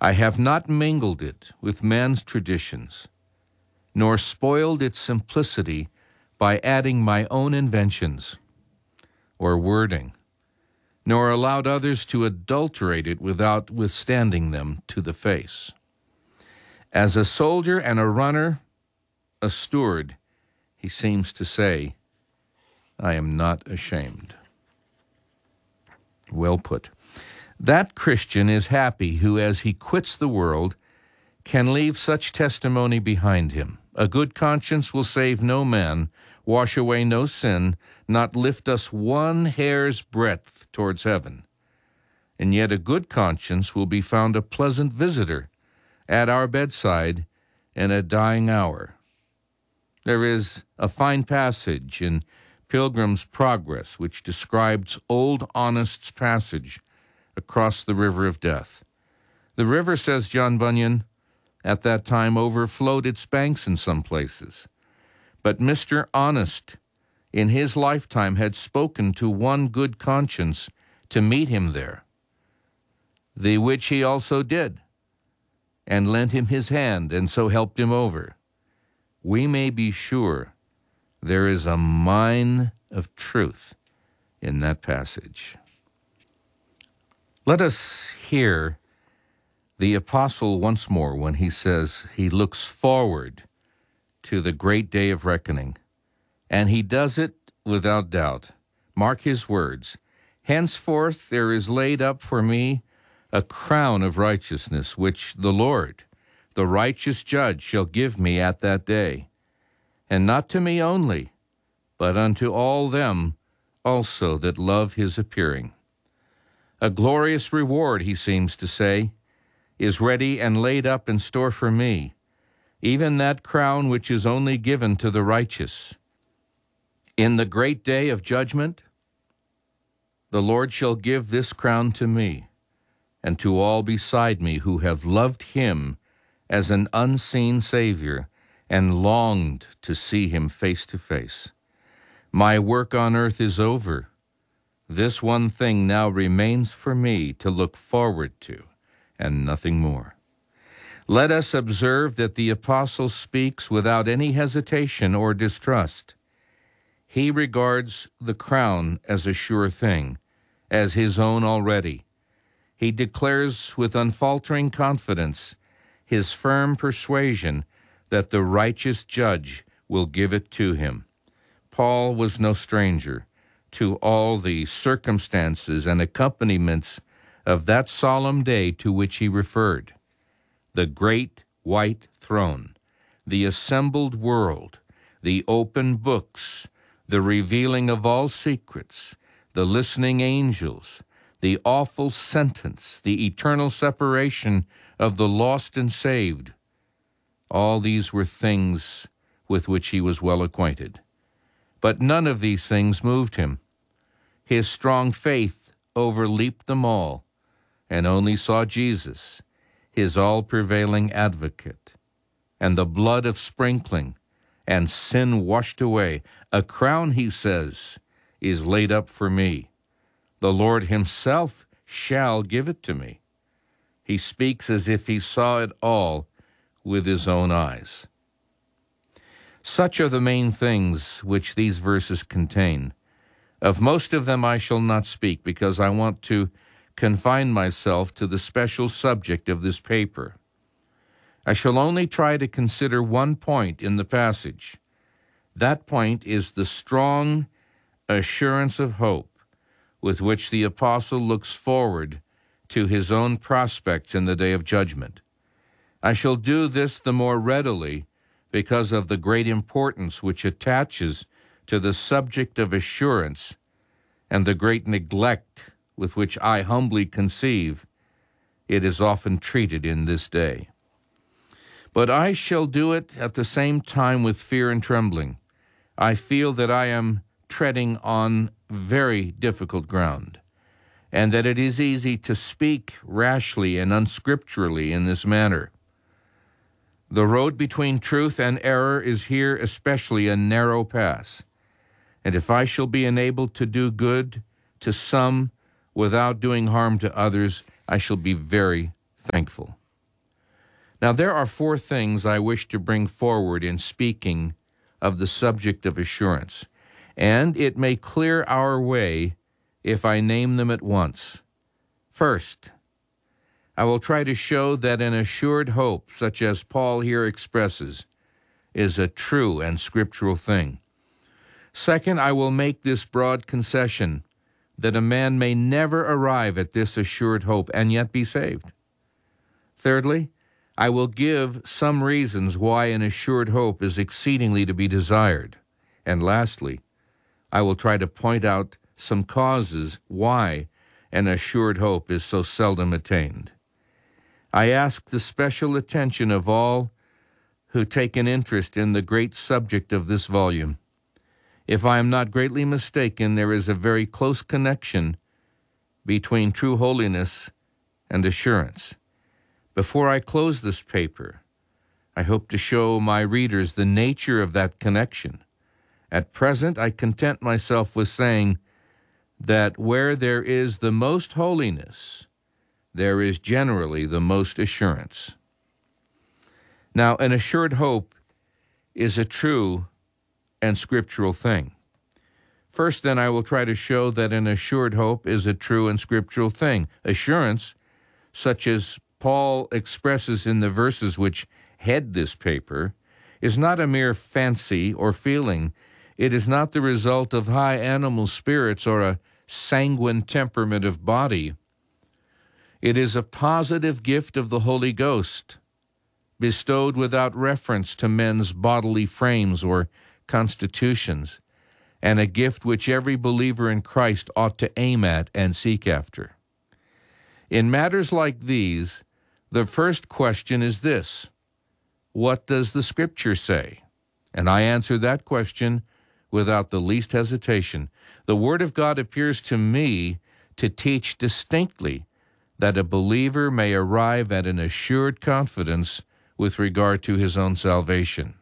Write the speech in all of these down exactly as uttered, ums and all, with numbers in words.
I have not mingled it with man's traditions, nor spoiled its simplicity by adding my own inventions or wording, nor allowed others to adulterate it without withstanding them to the face. As a soldier and a runner, a steward, he seems to say, I am not ashamed. Well put. That Christian is happy who, as he quits the world, can leave such testimony behind him. A good conscience will save no man, wash away no sin, not lift us one hair's breadth towards heaven. And yet a good conscience will be found a pleasant visitor at our bedside in a dying hour. There is a fine passage in Pilgrim's Progress which describes Old Honest's passage across the river of death. The river, says John Bunyan, at that time overflowed its banks in some places. But Mister Honest, in his lifetime, had spoken to one good conscience to meet him there, the which he also did, and lent him his hand, and so helped him over. We may be sure there is a mine of truth in that passage. Let us hear the apostle once more when he says he looks forward to the great day of reckoning, and he does it without doubt. Mark his words. Henceforth there is laid up for me a crown of righteousness, which the Lord, the righteous judge, shall give me at that day, and not to me only, but unto all them also that love his appearing. A glorious reward, he seems to say, is ready and laid up in store for me, even that crown which is only given to the righteous. In the great day of judgment, the Lord shall give this crown to me, and to all beside me who have loved him as an unseen Savior and longed to see him face to face. My work on earth is over. This one thing now remains for me to look forward to, and nothing more. Let us observe that the apostle speaks without any hesitation or distrust. He regards the crown as a sure thing, as his own already. He declares with unfaltering confidence his firm persuasion that the righteous judge will give it to him. Paul was no stranger to all the circumstances and accompaniments of that solemn day to which he referred. The great white throne, the assembled world, the open books, the revealing of all secrets, the listening angels, the awful sentence, the eternal separation of the lost and saved. All these were things with which he was well acquainted. But none of these things moved him. His strong faith overleaped them all, and only saw Jesus, his all-prevailing advocate, and the blood of sprinkling, and sin washed away. A crown, he says, is laid up for me. The Lord himself shall give it to me. He speaks as if he saw it all with his own eyes. Such are the main things which these verses contain. Of most of them I shall not speak, because I want to confine myself to the special subject of this paper. I shall only try to consider one point in the passage. That point is the strong assurance of hope with which the apostle looks forward to his own prospects in the day of judgment. I shall do this the more readily because of the great importance which attaches to the subject of assurance and the great neglect with which I humbly conceive it is often treated in this day. But I shall do it at the same time with fear and trembling. I feel that I am treading on very difficult ground, and that it is easy to speak rashly and unscripturally in this manner. The road between truth and error is here especially a narrow pass, and if I shall be enabled to do good to some without doing harm to others, I shall be very thankful. Now, there are four things I wish to bring forward in speaking of the subject of assurance, and it may clear our way if I name them at once. First, I will try to show that an assured hope, such as Paul here expresses, is a true and scriptural thing. Second, I will make this broad concession that a man may never arrive at this assured hope and yet be saved. Thirdly, I will give some reasons why an assured hope is exceedingly to be desired. And lastly, I will try to point out some causes why an assured hope is so seldom attained. I ask the special attention of all who take an interest in the great subject of this volume. If I am not greatly mistaken, there is a very close connection between true holiness and assurance. Before I close this paper, I hope to show my readers the nature of that connection. At present, I content myself with saying that where there is the most holiness, there is generally the most assurance. Now, an assured hope is a true and scriptural thing. First, then, I will try to show that an assured hope is a true and scriptural thing. Assurance, such as Paul expresses in the verses which head this paper, is not a mere fancy or feeling. It is not the result of high animal spirits or a sanguine temperament of body. It is a positive gift of the Holy Ghost, bestowed without reference to men's bodily frames or constitutions, and a gift which every believer in Christ ought to aim at and seek after. In matters like these, the first question is this: what does the Scripture say? And I answer that question without the least hesitation. The Word of God appears to me to teach distinctly that a believer may arrive at an assured confidence with regard to his own salvation.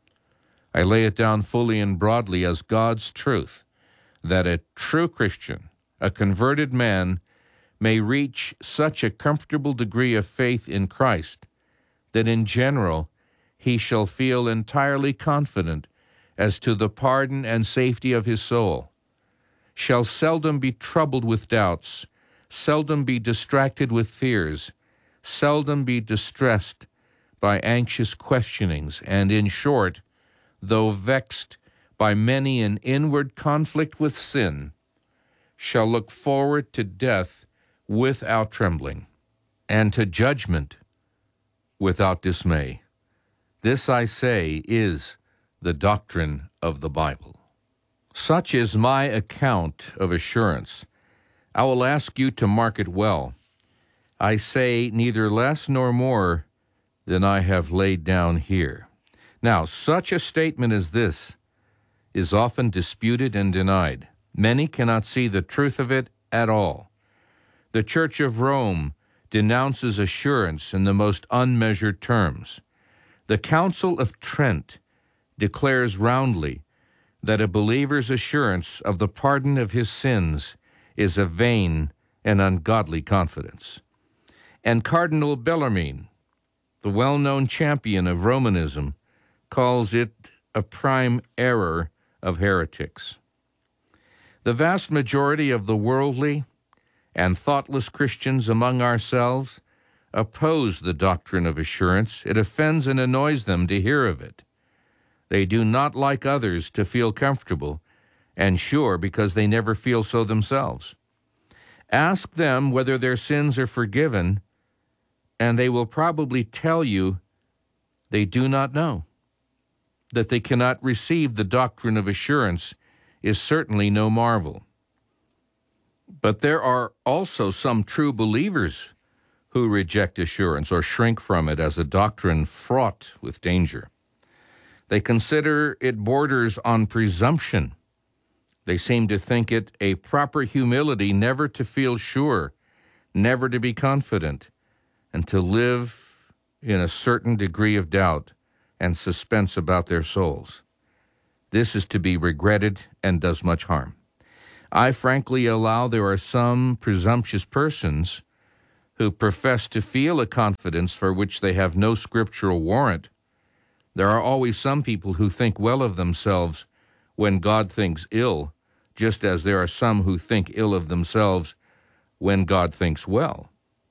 I lay it down fully and broadly as God's truth that a true Christian, a converted man, may reach such a comfortable degree of faith in Christ that in general he shall feel entirely confident as to the pardon and safety of his soul, shall seldom be troubled with doubts, seldom be distracted with fears, seldom be distressed by anxious questionings, and in short, though vexed by many an inward conflict with sin, shall look forward to death without trembling, and to judgment without dismay. This, I say, is the doctrine of the Bible. Such is my account of assurance. I will ask you to mark it well. I say neither less nor more than I have laid down here. Now, such a statement as this is often disputed and denied. Many cannot see the truth of it at all. The Church of Rome denounces assurance in the most unmeasured terms. The Council of Trent declares roundly that a believer's assurance of the pardon of his sins is a vain and ungodly confidence. And Cardinal Bellarmine, the well-known champion of Romanism, calls it a prime error of heretics. The vast majority of the worldly and thoughtless Christians among ourselves oppose the doctrine of assurance. It offends and annoys them to hear of it. They do not like others to feel comfortable and sure because they never feel so themselves. Ask them whether their sins are forgiven, and they will probably tell you they do not know. That they cannot receive the doctrine of assurance is certainly no marvel. But there are also some true believers who reject assurance or shrink from it as a doctrine fraught with danger. They consider it borders on presumption. They seem to think it a proper humility never to feel sure, never to be confident, and to live in a certain degree of doubt and suspense about their souls. This is to be regretted and does much harm. I frankly allow there are some presumptuous persons who profess to feel a confidence for which they have no scriptural warrant. There are always some people who think well of themselves when God thinks ill, just as there are some who think ill of themselves when God thinks well.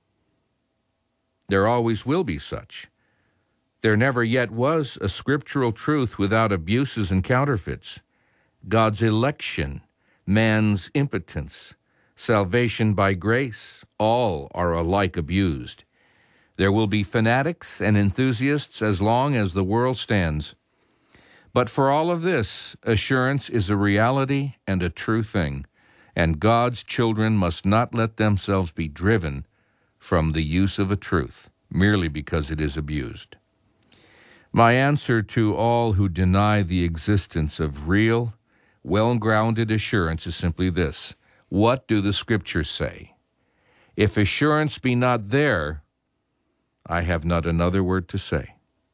There always will be such. There never yet was a scriptural truth without abuses and counterfeits. God's election, man's impotence, salvation by grace, all are alike abused. There will be fanatics and enthusiasts as long as the world stands. But for all of this, assurance is a reality and a true thing, and God's children must not let themselves be driven from the use of a truth merely because it is abused. My answer to all who deny the existence of real, well-grounded assurance is simply this: what do the Scriptures say? If assurance be not there, I have not another word to say.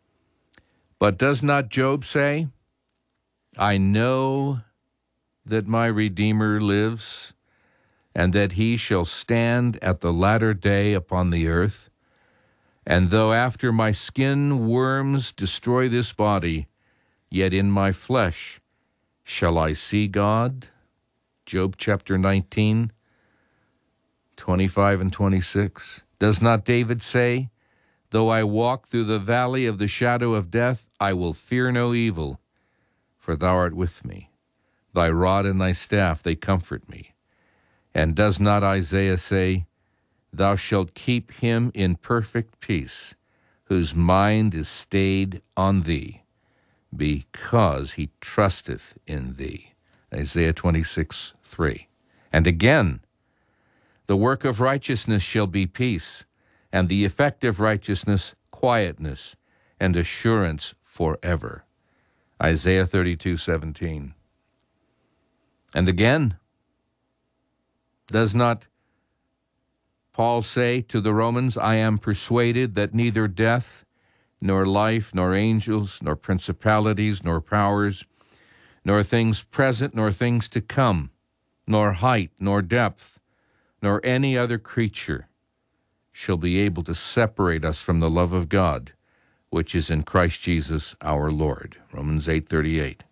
But does not Job say, I know that my Redeemer lives, and that he shall stand at the latter day upon the earth? And though after my skin worms destroy this body, yet in my flesh shall I see God? Job chapter nineteen, twenty-five and twenty-six. Does not David say, though I walk through the valley of the shadow of death, I will fear no evil, for thou art with me. Thy rod and thy staff, they comfort me. And does not Isaiah say, thou shalt keep him in perfect peace, whose mind is stayed on thee, because he trusteth in thee. Isaiah twenty-six, three. And again, the work of righteousness shall be peace, and the effect of righteousness, quietness, and assurance forever. Isaiah thirty-two, seventeen. And again, does not Paul say to the Romans, I am persuaded that neither death, nor life, nor angels, nor principalities, nor powers, nor things present, nor things to come, nor height, nor depth, nor any other creature shall be able to separate us from the love of God, which is in Christ Jesus our Lord. Romans eight, thirty-eight.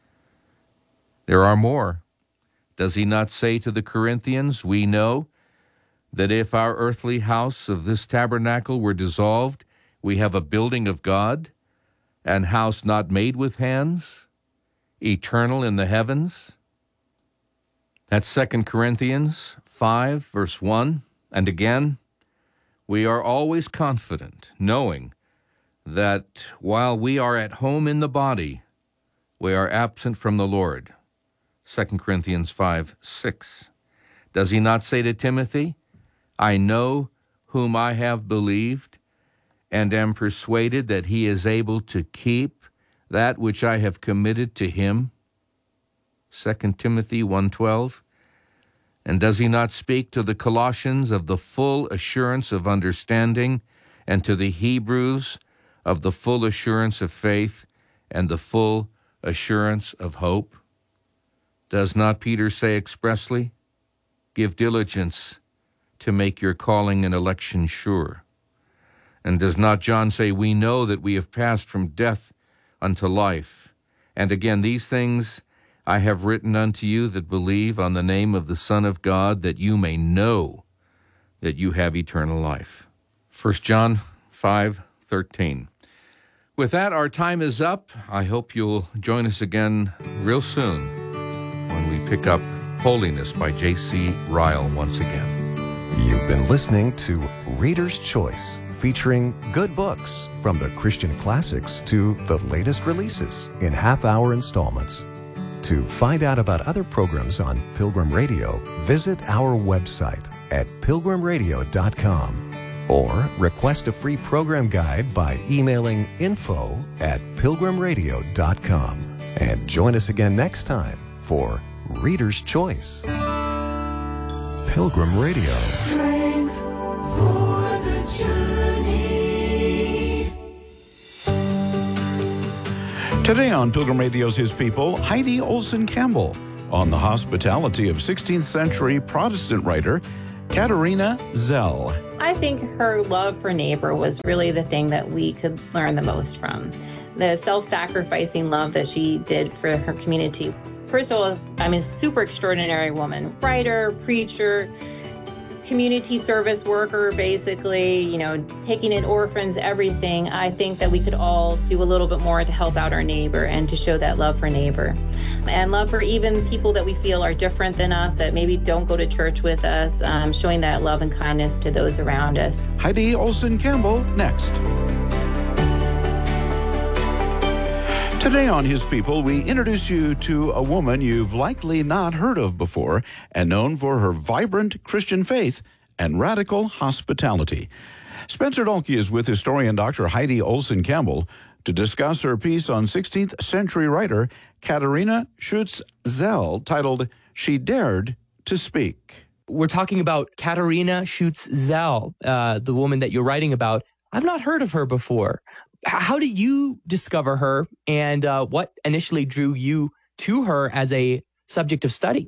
There are more. Does he not say to the Corinthians, we know that if our earthly house of this tabernacle were dissolved, we have a building of God, an house not made with hands, eternal in the heavens? That's Second Corinthians five, verse one. And again, we are always confident, knowing that while we are at home in the body, we are absent from the Lord. Second Corinthians five, six. Does he not say to Timothy, I know whom I have believed, and am persuaded that he is able to keep that which I have committed to him? Second Timothy one, twelve. And does he not speak to the Colossians of the full assurance of understanding, and to the Hebrews of the full assurance of faith, and the full assurance of hope? Does not Peter say expressly, give diligence to make your calling and election sure? And does not John say, we know that we have passed from death unto life? And again, these things I have written unto you that believe on the name of the Son of God, that you may know that you have eternal life. First John five, thirteen. With that, our time is up. I hope you'll join us again real soon when we pick up Holiness by J C Ryle once again. You've been listening to Reader's Choice, featuring good books from the Christian classics to the latest releases in half-hour installments. To find out about other programs on Pilgrim Radio, visit our website at pilgrim radio dot com or request a free program guide by emailing info at pilgrim radio dot com. And join us again next time for Reader's Choice. Pilgrim Radio. Strength for the journey. Today on Pilgrim Radio's His People, Heidi Olson Campbell on the hospitality of sixteenth century Protestant writer Katharina Zell. I think her love for neighbor was really the thing that we could learn the most from. The self-sacrificing love that she did for her community. First of all, I'm a super extraordinary woman, writer, preacher, community service worker, basically, you know, taking in orphans, everything. I think that we could all do a little bit more to help out our neighbor and to show that love for neighbor. And love for even people that we feel are different than us, that maybe don't go to church with us, um, showing that love and kindness to those around us. Heidi Olson Campbell next. Today on His People, we introduce you to a woman you've likely not heard of before and known for her vibrant Christian faith and radical hospitality. Spencer Dahlke is with historian Doctor Heidi Olson Campbell to discuss her piece on sixteenth century writer Katharina Schutz-Zell titled She Dared to Speak. We're talking about Katharina Schutz-Zell, uh, the woman that you're writing about. I've not heard of her before. How did you discover her, and uh, what initially drew you to her as a subject of study?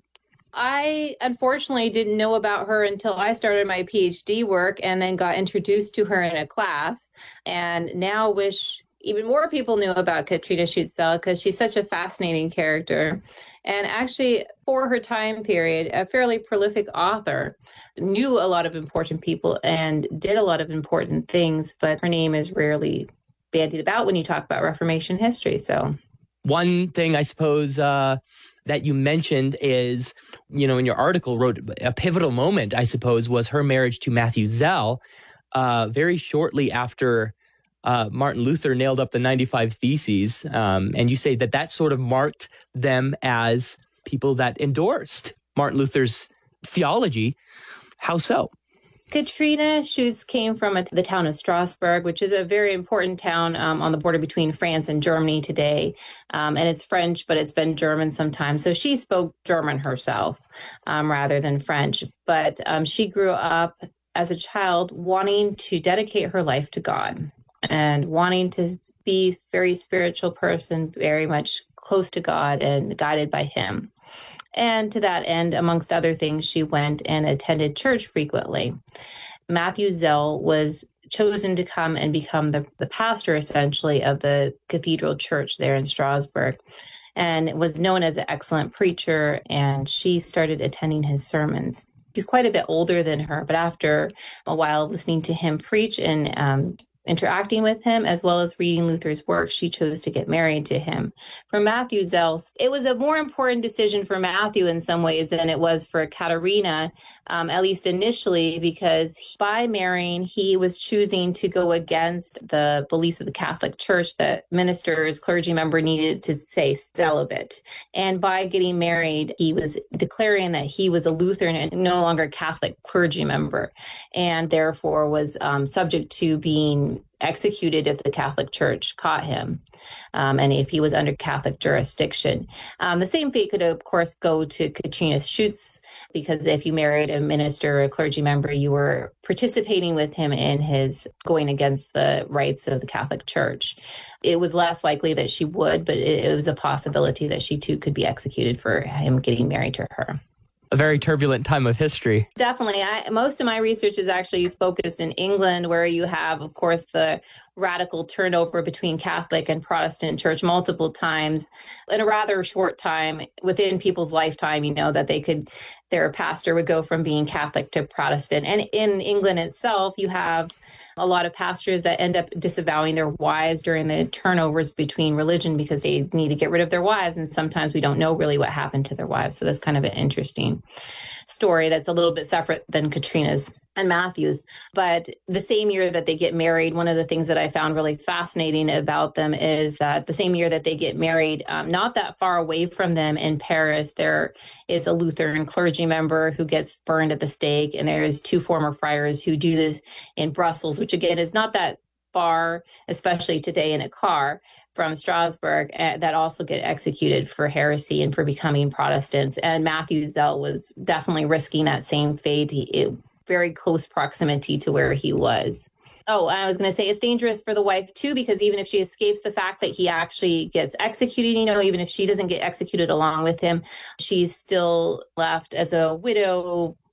I unfortunately didn't know about her until I started my PhD work and then got introduced to her in a class, and now wish even more people knew about Katharina Schutz-Zell because she's such a fascinating character. And actually, for her time period, a fairly prolific author, knew a lot of important people and did a lot of important things, but her name is rarely bandied about when you talk about Reformation history. So one thing I suppose uh, that you mentioned is, you know, in your article wrote a pivotal moment, I suppose, was her marriage to Matthew Zell uh, very shortly after uh, Martin Luther nailed up the ninety-five Theses. Um, and you say that that sort of marked them as people that endorsed Martin Luther's theology. How so? Katharina Schutz came from a, the town of Strasbourg, which is a very important town um, on the border between France and Germany today. Um, and it's French, but it's been German sometimes. So she spoke German herself um, rather than French. But um, she grew up as a child wanting to dedicate her life to God and wanting to be a very spiritual person, very much close to God and guided by him. And to that end, amongst other things, she went and attended church frequently. Matthew Zell was chosen to come and become the, the pastor, essentially, of the cathedral church there in Strasbourg, and was known as an excellent preacher, and she started attending his sermons. He's quite a bit older than her, but after a while listening to him preach and um, interacting with him, as well as reading Luther's work, she chose to get married to him. For Matthew Zell, it was a more important decision for Matthew in some ways than it was for Katharina, um, at least initially, because by marrying, he was choosing to go against the beliefs of the Catholic Church that ministers, clergy member needed to stay celibate. And by getting married, he was declaring that he was a Lutheran and no longer a Catholic clergy member, and therefore was um, subject to being executed if the Catholic Church caught him, um, and if he was under Catholic jurisdiction. Um, the same fate could, of course, go to Katharina Schutz, because if you married a minister or a clergy member, you were participating with him in his going against the rights of the Catholic Church. It was less likely that she would, but it, it was a possibility that she too could be executed for him getting married to her. A very turbulent time of history. Definitely. I, most of my research is actually focused in England, where you have, of course, the radical turnover between Catholic and Protestant church multiple times in a rather short time within people's lifetime, you know, that they could, their pastor would go from being Catholic to Protestant. And in England itself, you have a lot of pastors that end up disavowing their wives during the turnovers between religion because they need to get rid of their wives. And sometimes we don't know really what happened to their wives. So that's kind of an interesting story that's a little bit separate than Katrina's and Matthew's. But the same year that they get married, one of the things that I found really fascinating about them is that the same year that they get married, um, not that far away from them in Paris, there is a Lutheran clergy member who gets burned at the stake. And there's two former friars who do this in Brussels, which again is not that far, especially today in a car from Strasbourg, uh, that also get executed for heresy and for becoming Protestants. And Matthew Zell was definitely risking that same fate. He, it, very close proximity to where he was. Oh, and I was going to say it's dangerous for the wife, too, because even if she escapes the fact that he actually gets executed, you know, even if she doesn't get executed along with him, she's still left as a widow,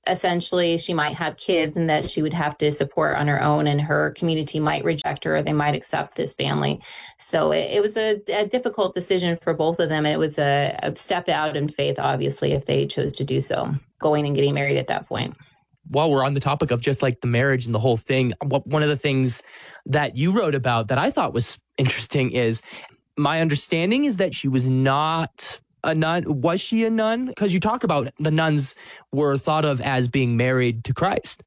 essentially she might have kids and that she would have to support on her own, and her community might reject her, or they might accept this family. So it, it was a, a difficult decision for both of them. And it was a, a step out in faith, obviously, if they chose to do so, going and getting married at that point. While we're on the topic of just like the marriage and the whole thing, one of the things that you wrote about that I thought was interesting is my understanding is that she was not a nun. Was she a nun? Because you talk about the nuns were thought of as being married to Christ.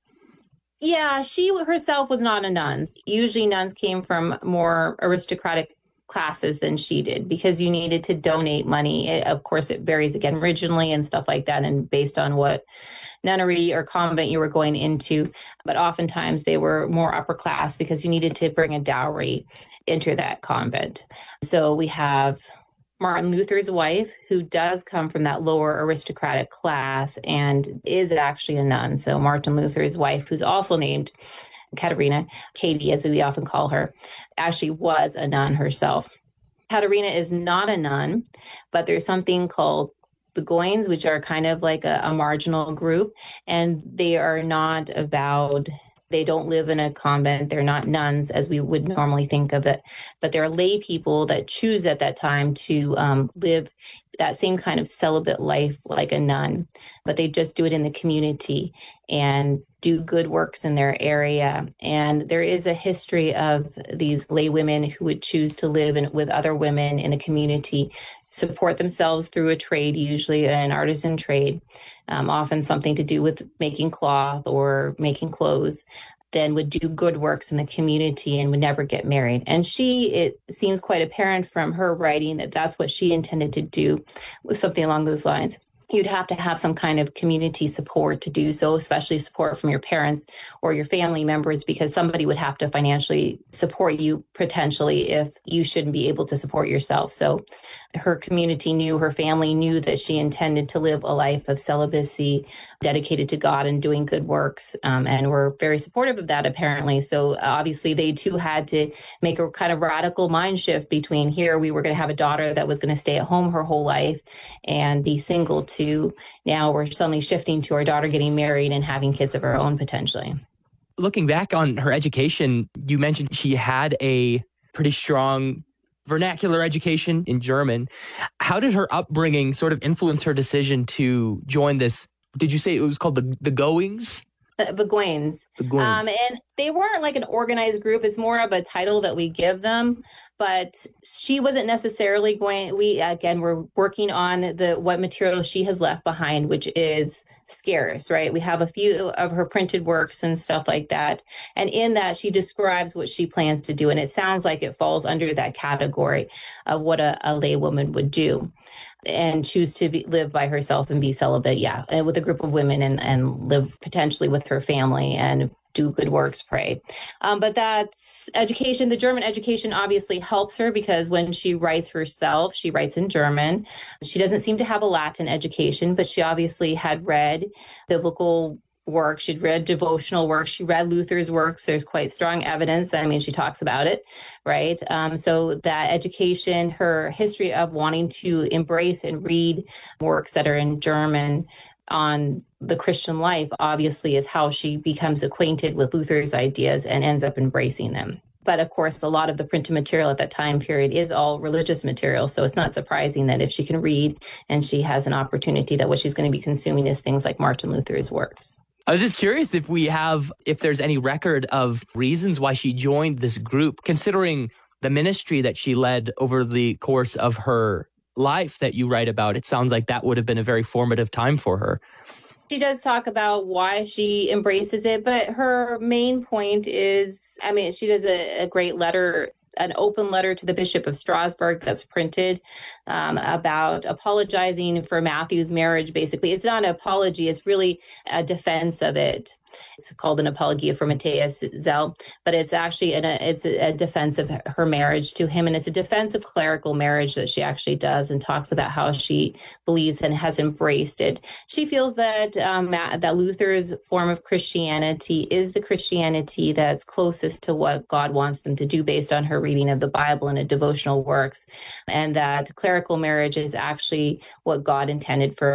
Yeah, she herself was not a nun. Usually nuns came from more aristocratic classes than she did because you needed to donate money. It, of course, it varies again regionally and stuff like that, and based on what nunnery or convent you were going into. But oftentimes they were more upper class because you needed to bring a dowry into that convent. So we have Martin Luther's wife, who does come from that lower aristocratic class and is actually a nun. So Martin Luther's wife, who's also named Katerina, Katie, as we often call her, actually was a nun herself. Katerina is not a nun, but there's something called Beguines, which are kind of like a, a marginal group, and they are not avowed. They don't live in a convent. They're not nuns as we would normally think of it, but they're lay people that choose at that time to um, live that same kind of celibate life like a nun, but they just do it in the community and do good works in their area. And there is a history of these lay women who would choose to live in, with other women in a community, support themselves through a trade, usually an artisan trade, um, often something to do with making cloth or making clothes, then would do good works in the community and would never get married. And she, it seems quite apparent from her writing that that's what she intended to do, with something along those lines. You'd have to have some kind of community support to do so, especially support from your parents or your family members, because somebody would have to financially support you potentially if you shouldn't be able to support yourself. So her community knew, her family knew that she intended to live a life of celibacy, dedicated to God and doing good works, um, and were very supportive of that, apparently. So obviously they too had to make a kind of radical mind shift between here we were going to have a daughter that was going to stay at home her whole life and be single, to now we're suddenly shifting to our daughter getting married and having kids of her own potentially. Looking back on her education, you mentioned she had a pretty strong vernacular education in German. How did her upbringing sort of influence her decision to join this? Did you say it was called the the Goings? The Beguines. Beguines. Um, and they weren't like an organized group. It's more of a title that we give them. But she wasn't necessarily going, we, again, we're working on the what material she has left behind, which is scarce, right? We have a few of her printed works and stuff like that. And in that, she describes what she plans to do. And it sounds like it falls under that category of what a, a lay woman would do and choose to be, live by herself and be celibate, yeah, and with a group of women and, and live potentially with her family and do good works, pray. Um, but that's education. The German education obviously helps her because when she writes herself, she writes in German. She doesn't seem to have a Latin education, but she obviously had read biblical work. She'd read devotional work. She read Luther's works. There's quite strong evidence. I mean, she talks about it, right? Um, so that education, her history of wanting to embrace and read works that are in German on the Christian life, obviously, is how she becomes acquainted with Luther's ideas and ends up embracing them. But of course, a lot of the printed material at that time period is all religious material. So it's not surprising that if she can read and she has an opportunity, that what she's going to be consuming is things like Martin Luther's works. I was just curious if we have, if there's any record of reasons why she joined this group, considering the ministry that she led over the course of her life that you write about. It sounds like that would have been a very formative time for her. She does talk about why she embraces it, but her main point is, I mean, she does a, a great letter, an open letter to the Bishop of Strasbourg that's printed um, about apologizing for Matthew's marriage. Basically, it's not an apology, it's really a defense of it. It's called an apologia for Matthias Zell, but it's actually an, a, it's a defense of her marriage to him, and it's a defense of clerical marriage that she actually does and talks about how she believes and has embraced it. She feels that um, that Luther's form of Christianity is the Christianity that's closest to what God wants them to do based on her reading of the Bible and devotional works, and that clerical marriage is actually what God intended for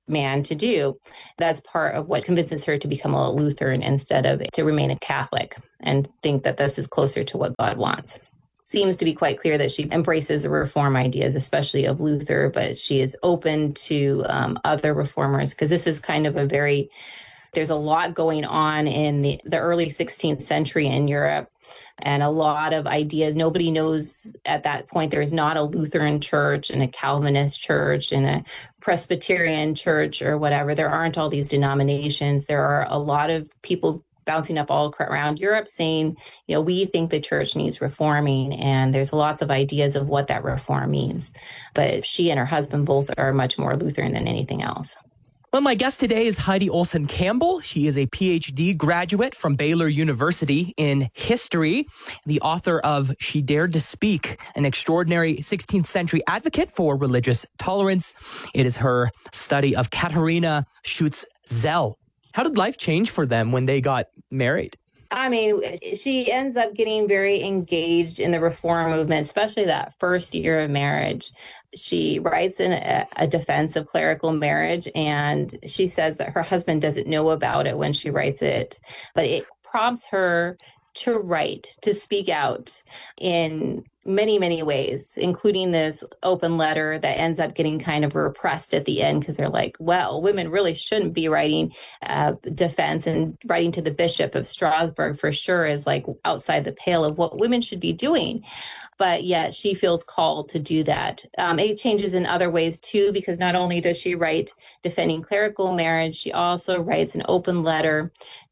man to do. That's part of what convinces her to become a Lutheran instead of to remain a Catholic and think that this is closer to what God wants. Seems to be quite clear that she embraces the reform ideas, especially of Luther, but she is open to um, other reformers because this is kind of a very, there's a lot going on in the, the early sixteenth century in Europe. And a lot of ideas. Nobody knows at that point. There is not a Lutheran church and a Calvinist church and a Presbyterian church or whatever. There aren't all these denominations. There are a lot of people bouncing up all around Europe saying, you know, we think the church needs reforming. And there's lots of ideas of what that reform means. But she and her husband both are much more Lutheran than anything else. Well, my guest today is Heidi Olson Campbell. She is a P H D graduate from Baylor University in history, the author of She Dared to Speak, an extraordinary sixteenth century advocate for religious tolerance. It is her study of Katharina Schutz-Zell. How did life change for them when they got married? I mean, she ends up getting very engaged in the reform movement, especially that first year of marriage. She writes in a, a defense of clerical marriage, and she says that her husband doesn't know about it when she writes it, but it prompts her to write, to speak out in many, many ways, including this open letter that ends up getting kind of repressed at the end because they're like, well, women really shouldn't be writing uh, defense, and writing to the Bishop of Strasbourg for sure is like outside the pale of what women should be doing. But yet she feels called to do that. Um, it changes in other ways, too, because not only does she write defending clerical marriage, she also writes an open letter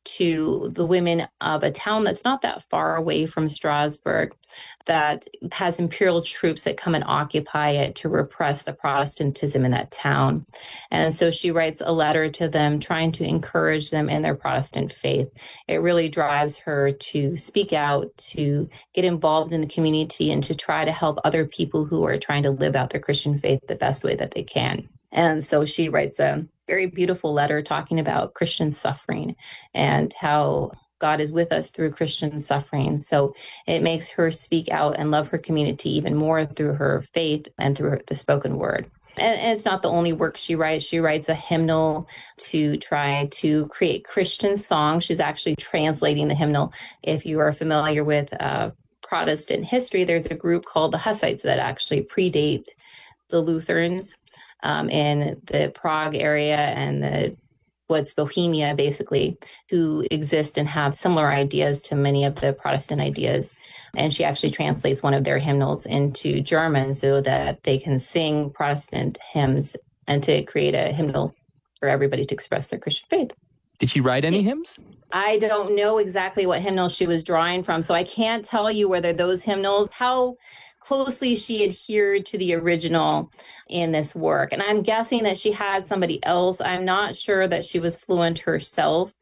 to the women of a town that's not that far away from Strasbourg that has imperial troops that come and occupy it to repress the Protestantism in that town. And so she writes a letter to them trying to encourage them in their Protestant faith. It really drives her to speak out, to get involved in the community, and to try to help other people who are trying to live out their Christian faith the best way that they can. And so she writes a very beautiful letter talking about Christian suffering and how God is with us through Christian suffering. So it makes her speak out and love her community even more through her faith and through her, the spoken word. And, and it's not the only work she writes. She writes a hymnal to try to create Christian songs. She's actually translating the hymnal. If you are familiar with uh, Protestant history, there's a group called the Hussites that actually predate the Lutherans um, in the Prague area and the what's Bohemia, basically, who exist and have similar ideas to many of the Protestant ideas. And she actually translates one of their hymnals into German so that they can sing Protestant hymns and to create a hymnal for everybody to express their Christian faith. Did she write any hymns? I don't know exactly what hymnal she was drawing from, so I can't tell you whether those hymnals, how closely she adhered to the original in this work. And I'm guessing that she had somebody else. I'm not sure that she was fluent herself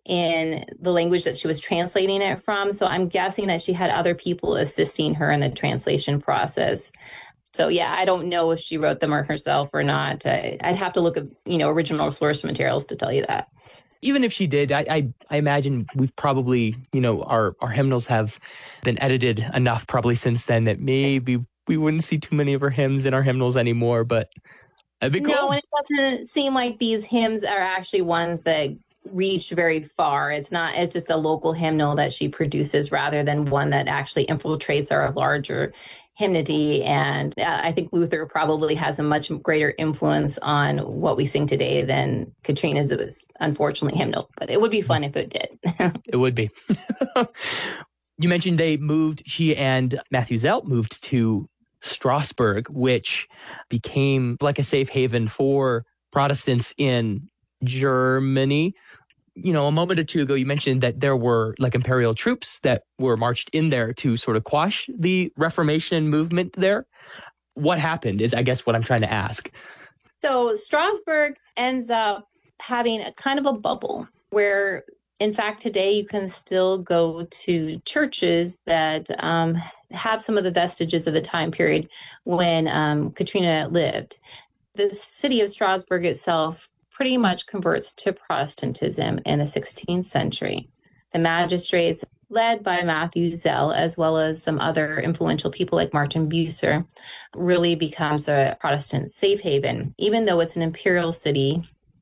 in the language that she was translating it from. So I'm guessing that she had other people assisting her in the translation process. So yeah, I don't know if she wrote them or herself or not. I, I'd have to look at, you know, original source materials to tell you that. Even if she did, I, I I imagine we've probably, you know, our, our hymnals have been edited enough probably since then that maybe we wouldn't see too many of her hymns in our hymnals anymore, but that'd be cool. No, and it doesn't seem like these hymns are actually ones that reached very far. It's not, it's just a local hymnal that she produces rather than one that actually infiltrates our larger hymnody. And uh, I think Luther probably has a much greater influence on what we sing today than Katrina's, unfortunately, hymnal. But it would be fun if it did. It would be. You mentioned they moved, she and Matthew Zell moved to Strasbourg, which became like a safe haven for Protestants in Germany. You know, a moment or two ago, you mentioned that there were like imperial troops that were marched in there to sort of quash the Reformation movement there. What happened is, I guess, what I'm trying to ask. So Strasbourg ends up having a kind of a bubble where, in fact, today you can still go to churches that um, have some of the vestiges of the time period when um, Katrina lived. The city of Strasbourg itself pretty much converts to Protestantism in the sixteenth century. The magistrates, led by Matthew Zell, as well as some other influential people like Martin Bucer, really becomes a Protestant safe haven. Even though it's an imperial city,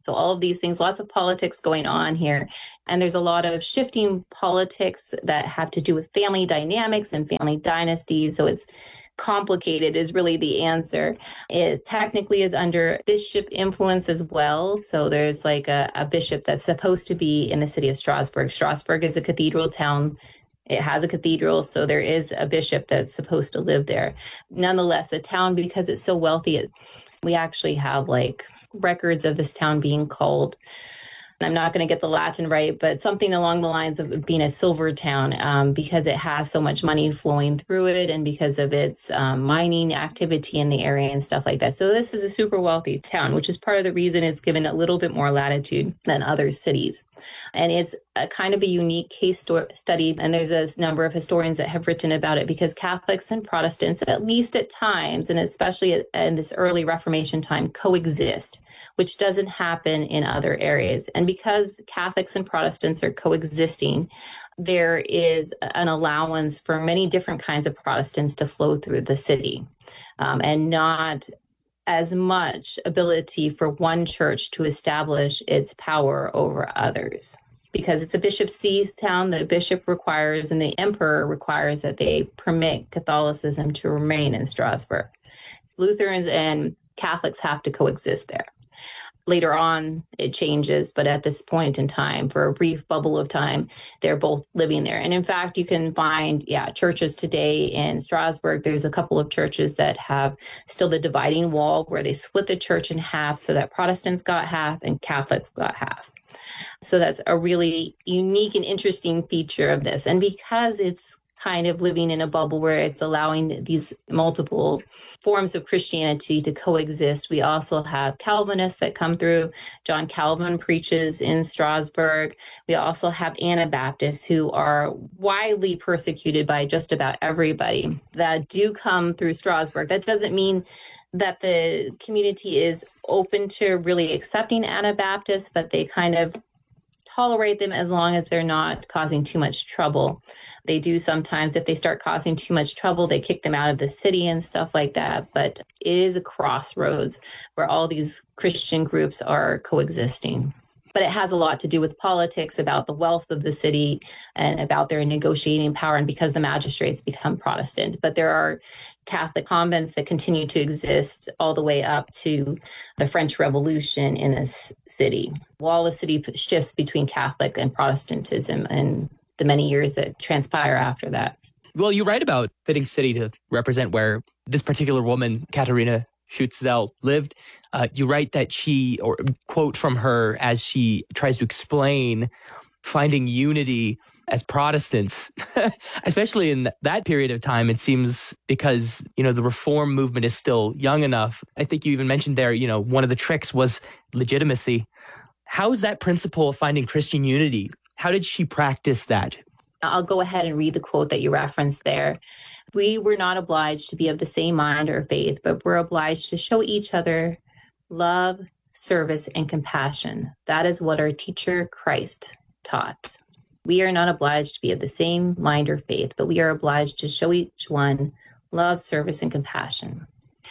So all of these things, lots of politics going on here. And there's a lot of shifting politics that have to do with family dynamics and family dynasties. So it's complicated is really the answer. It technically is under bishop influence as well. So there's like a, a bishop that's supposed to be in the city of Strasbourg. Strasbourg is a cathedral town. It has a cathedral, so there is a bishop that's supposed to live there. Nonetheless, the town, because it's so wealthy, it, we actually have like records of this town being called, I'm not going to get the Latin right, but something along the lines of being a silver town um, because it has so much money flowing through it and because of its um, mining activity in the area and stuff like that. So this is a super wealthy town, which is part of the reason it's given a little bit more latitude than other cities. And it's a kind of a unique case sto- study. And there's a number of historians that have written about it because Catholics and Protestants, at least at times, and especially in this early Reformation time, coexist, which doesn't happen in other areas. And because Catholics and Protestants are coexisting, there is an allowance for many different kinds of Protestants to flow through the city um, and not as much ability for one church to establish its power over others. Because it's a bishop's see town, the bishop requires and the emperor requires that they permit Catholicism to remain in Strasbourg. Lutherans and Catholics have to coexist there. Later on, it changes, but at this point in time, for a brief bubble of time, they're both living there. And in fact, you can find, yeah, churches today in Strasbourg. There's a couple of churches that have still the dividing wall where they split the church in half so that Protestants got half and Catholics got half. So that's a really unique and interesting feature of this. And because it's kind of living in a bubble where it's allowing these multiple forms of Christianity to coexist, we also have Calvinists that come through. John Calvin preaches in Strasbourg. We also have Anabaptists who are widely persecuted by just about everybody that do come through Strasbourg. That doesn't mean that the community is open to really accepting Anabaptists, but they kind of tolerate them as long as they're not causing too much trouble. They do sometimes, if they start causing too much trouble, they kick them out of the city and stuff like that. But it is a crossroads where all these Christian groups are coexisting. But it has a lot to do with politics, about the wealth of the city and about their negotiating power, and because the magistrates become Protestant. But there are Catholic convents that continue to exist all the way up to the French Revolution in this city, while the city shifts between Catholic and Protestantism and the many years that transpire after that. Well, you write about fitting city to represent where this particular woman, Katharina Schutz-Zell, lived. Uh, you write that she, or quote from her as she tries to explain finding unity as Protestants, especially in that period of time, it seems, because, you know, the Reform movement is still young enough. I think you even mentioned there, you know, one of the tricks was legitimacy. How is that principle of finding Christian unity? How did she practice that? I'll go ahead and read the quote that you referenced there. We were not obliged to be of the same mind or faith, but we're obliged to show each other love, service, and compassion. That is what our teacher Christ taught. We are not obliged to be of the same mind or faith, but we are obliged to show each one love, service, and compassion.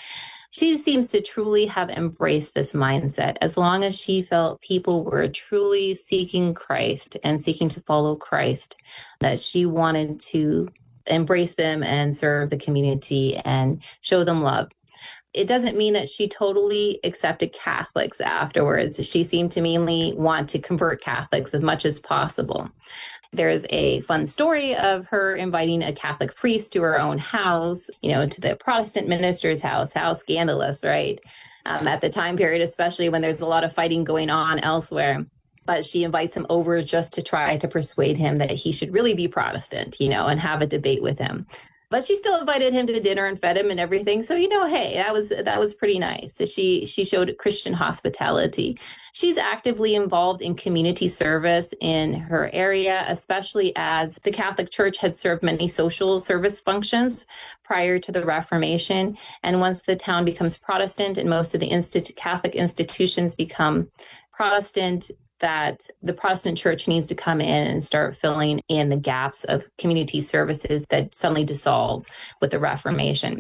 She seems to truly have embraced this mindset as long as she felt people were truly seeking Christ and seeking to follow Christ, that she wanted to embrace them and serve the community and show them love. It doesn't mean that she totally accepted Catholics afterwards. She seemed to mainly want to convert Catholics as much as possible. There's a fun story of her inviting a Catholic priest to her own house, you know, to the Protestant minister's house. How scandalous, right? Um, at the time period, especially when there's a lot of fighting going on elsewhere. But she invites him over just to try to persuade him that he should really be Protestant, you know, and have a debate with him. But she still invited him to dinner and fed him and everything. So, you know, hey, that was that was pretty nice. So she she showed Christian hospitality. She's actively involved in community service in her area, especially as the Catholic Church had served many social service functions prior to the Reformation. And once the town becomes Protestant and most of the institu- Catholic institutions become Protestant, that the Protestant church needs to come in and start filling in the gaps of community services that suddenly dissolved with the Reformation.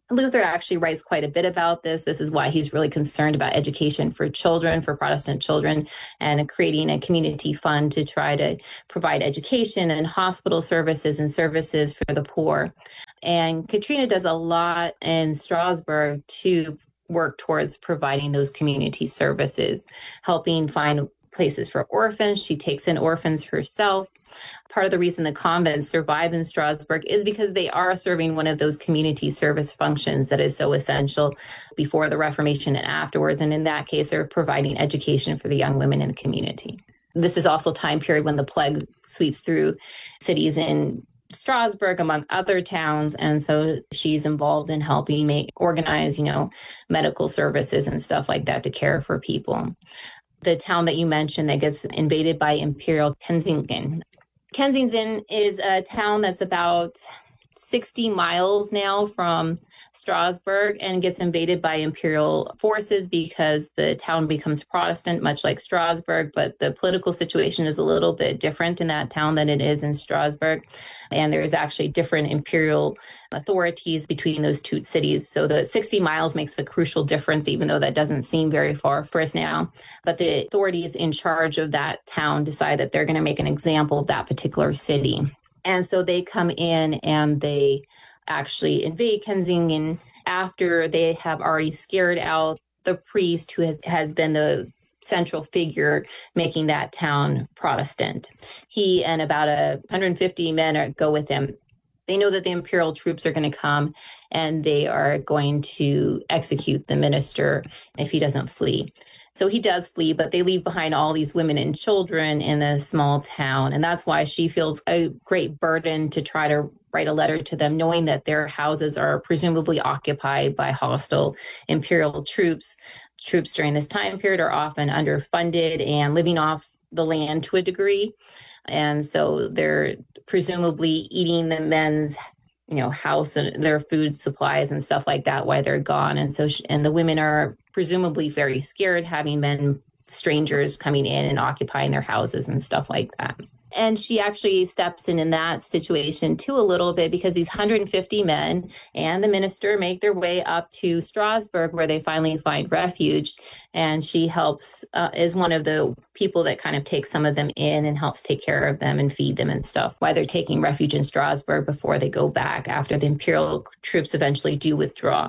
Luther actually writes quite a bit about this. This is why he's really concerned about education for children, for Protestant children, and creating a community fund to try to provide education and hospital services and services for the poor. And Katrina does a lot in Strasbourg to work towards providing those community services, helping find places for orphans. She takes in orphans herself. Part of the reason the convents survive in Strasbourg is because they are serving one of those community service functions that is so essential before the Reformation and afterwards. And in that case, they're providing education for the young women in the community. This is also time period when the plague sweeps through cities in Strasbourg, among other towns. And so she's involved in helping make organize, you know, medical services and stuff like that to care for people. The town that you mentioned that gets invaded by Imperial Kensington. Kensington is a town that's about sixty miles now from Strasbourg and gets invaded by imperial forces because the town becomes Protestant, much like Strasbourg, but the political situation is a little bit different in that town than it is in Strasbourg. And there's actually different imperial authorities between those two cities. So the sixty miles makes a crucial difference, even though that doesn't seem very far for us now. But the authorities in charge of that town decide that they're going to make an example of that particular city. And so they come in and they actually invade Kensington after they have already scared out the priest who has, has been the central figure making that town Protestant. He and about a one hundred fifty men are, go with him. They know that the imperial troops are going to come and they are going to execute the minister if he doesn't flee. So he does flee, but they leave behind all these women and children in a small town. And that's why she feels a great burden to try to write a letter to them, knowing that their houses are presumably occupied by hostile imperial troops. Troops during this time period are often underfunded and living off the land to a degree. And so they're presumably eating the men's you know, house and their food supplies and stuff like that while they're gone. And so, she, and the women are presumably very scared having men, strangers coming in and occupying their houses and stuff like that. And she actually steps in in that situation too a little bit because these one hundred fifty men and the minister make their way up to Strasbourg where they finally find refuge. And she helps, uh, is one of the people that kind of takes some of them in and helps take care of them and feed them and stuff while they're taking refuge in Strasbourg before they go back after the imperial troops eventually do withdraw,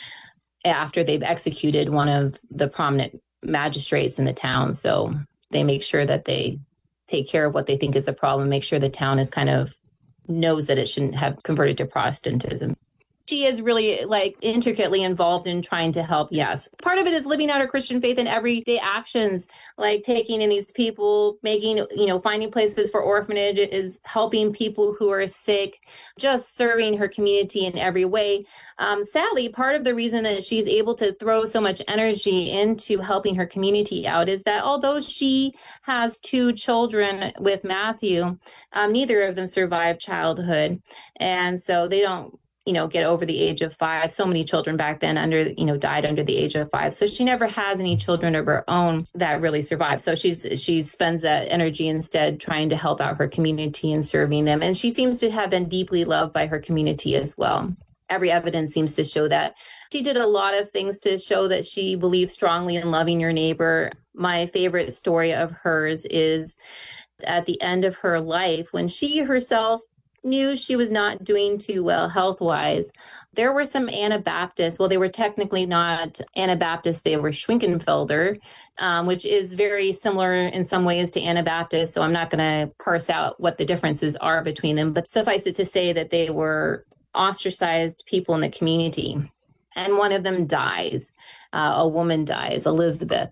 after they've executed one of the prominent magistrates in the town. So they make sure that they take care of what they think is the problem, make sure the town is kind of knows that it shouldn't have converted to Protestantism. She is really like intricately involved in trying to help. Yes. Part of it is living out her Christian faith in everyday actions, like taking in these people, making, you know, finding places for orphanage, is helping people who are sick, just serving her community in every way. Um, sadly, part of the reason that she's able to throw so much energy into helping her community out is that although she has two children with Matthew, um, neither of them survived childhood. And so they don't, you know, get over the age of five. So many children back then under, you know, died under the age of five. So she never has any children of her own that really survive. So she's, she spends that energy instead trying to help out her community and serving them. And she seems to have been deeply loved by her community as well. Every evidence seems to show that. She did a lot of things to show that she believed strongly in loving your neighbor. My favorite story of hers is at the end of her life when she herself knew she was not doing too well health-wise. There were some Anabaptists. Well, they were technically not Anabaptists. They were Schwenkenfelder, um, which is very similar in some ways to Anabaptists. So I'm not going to parse out what the differences are between them. But suffice it to say that they were ostracized people in the community. And one of them dies. Uh, a woman dies, Elizabeth.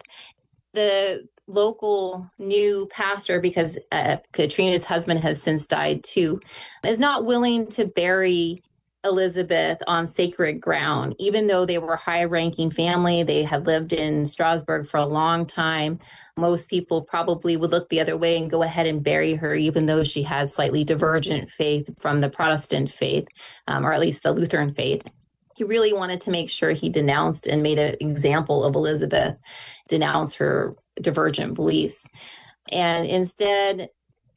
The local new pastor, because uh, Katrina's husband has since died too, is not willing to bury Elizabeth on sacred ground, even though they were a high-ranking family. They had lived in Strasbourg for a long time. Most people probably would look the other way and go ahead and bury her, even though she had slightly divergent faith from the Protestant faith, um, or at least the Lutheran faith. He really wanted to make sure he denounced and made an example of Elizabeth, denounce her divergent beliefs. And instead,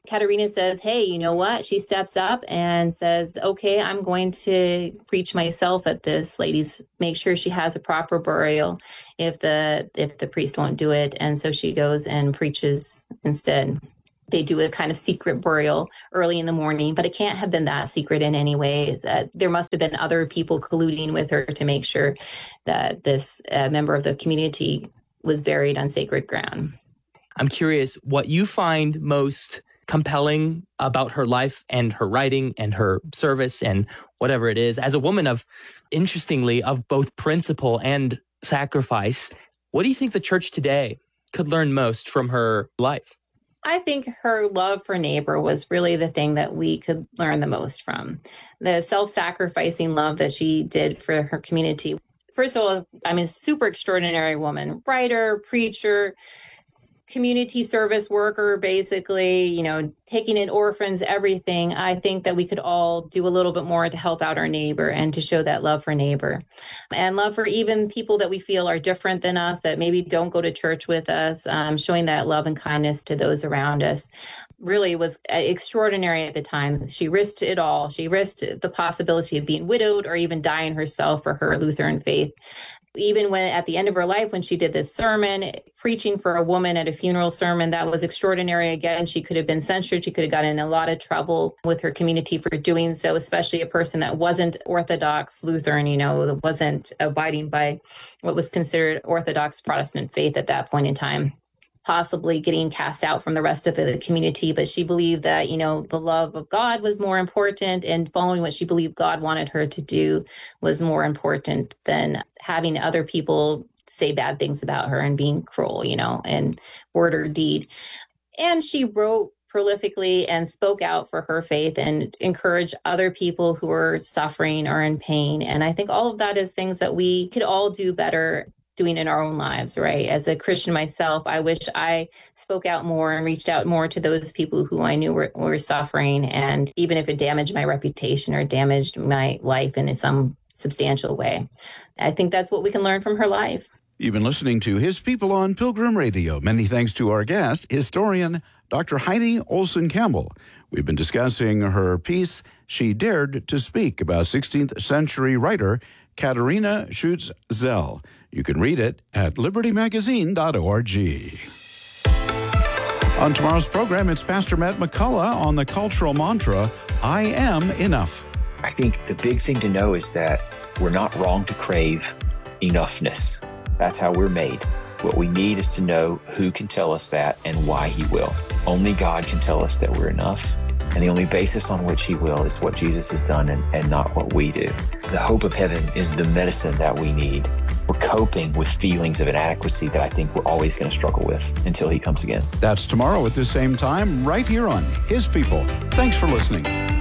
Katerina says, hey, you know what? She steps up and says, okay, I'm going to preach myself at this lady's, make sure she has a proper burial if the if the priest won't do it. And so she goes and preaches instead. They do a kind of secret burial early in the morning, but it can't have been that secret in any way. That there must have been other people colluding with her to make sure that this uh, member of the community was buried on sacred ground. I'm curious what you find most compelling about her life and her writing and her service and whatever it is. As a woman of, interestingly, of both principle and sacrifice, what do you think the church today could learn most from her life? I think her love for neighbor was really the thing that we could learn the most from. The self-sacrificing love that she did for her community. First of all, I'm a super extraordinary woman, writer, preacher, community service worker, basically, you know, taking in orphans, everything. I think that we could all do a little bit more to help out our neighbor and to show that love for neighbor and love for even people that we feel are different than us, that maybe don't go to church with us, um, showing that love and kindness to those around us. Really was extraordinary at the time. She risked it all. She risked the possibility of being widowed or even dying herself for her Lutheran faith. Even when at the end of her life, when she did this sermon, preaching for a woman at a funeral sermon, that was extraordinary. Again, she could have been censured. She could have gotten in a lot of trouble with her community for doing so, especially a person that wasn't Orthodox Lutheran, you know, that wasn't abiding by what was considered Orthodox Protestant faith at that point in time. Possibly getting cast out from the rest of the community, but she believed that, you know, the love of God was more important, and following what she believed God wanted her to do was more important than having other people say bad things about her and being cruel, you know, in word or deed. And she wrote prolifically and spoke out for her faith and encouraged other people who are suffering or in pain. And I think all of that is things that we could all do better doing in our own lives, right? As a Christian myself, I wish I spoke out more and reached out more to those people who I knew were, were suffering. And even if it damaged my reputation or damaged my life in some substantial way, I think that's what we can learn from her life. You've been listening to His People on Pilgrim Radio. Many thanks to our guest, historian Doctor Heidi Olson Campbell. We've been discussing her piece, She Dared to Speak, about sixteenth century writer Katerina Schutz-Zell. You can read it at liberty magazine dot org. On tomorrow's program, it's Pastor Matt McCullough on the cultural mantra, I am enough. I think the big thing to know is that we're not wrong to crave enoughness. That's how we're made. What we need is to know who can tell us that and why he will. Only God can tell us that we're enough. And the only basis on which he will is what Jesus has done and, and not what we do. The hope of heaven is the medicine that we need. We're coping with feelings of inadequacy that I think we're always going to struggle with until he comes again. That's tomorrow at the same time, right here on His People. Thanks for listening.